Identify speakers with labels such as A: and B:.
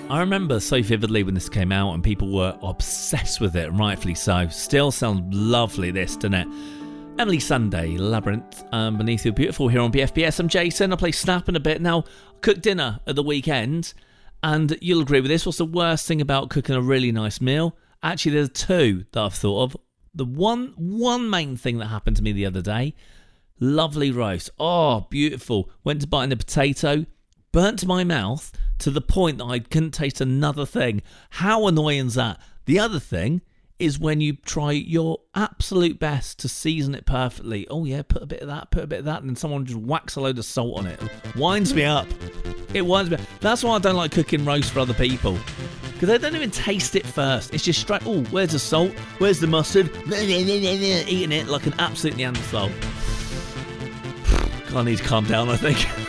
A: I remember so vividly when this came out and people were obsessed with it, and rightfully so. Still sounds lovely, this, doesn't it? Emily Sunday, Labyrinth, Beneath Your Beautiful here on BFBS. I'm Jason. I play Snap in a bit. Now, cook dinner at the weekend, and you'll agree with this. What's the worst thing about cooking a really nice meal? Actually, there's two that I've thought of. The one main thing that happened to me the other day, lovely roast. Oh, beautiful. Went to bite in the potato, burnt my mouth to the point that I couldn't taste another thing. How annoying is that? The other thing is when you try your absolute best to season it perfectly. Oh yeah, put a bit of that, and then someone just whacks a load of salt on it. Winds me up. It winds me up. That's why I don't like cooking roast for other people. Because they don't even taste it first. It's just straight, oh, where's the salt? Where's the mustard? Eating it like an absolute Neanderthal. I need to calm down, I think.